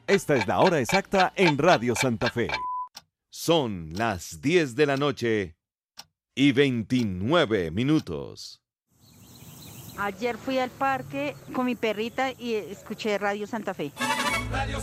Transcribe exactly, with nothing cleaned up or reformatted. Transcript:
Esta es la hora exacta en Radio Santa Fe. Son las diez de la noche y veintinueve minutos. Ayer fui al parque con mi perrita y escuché Radio Santa Fe.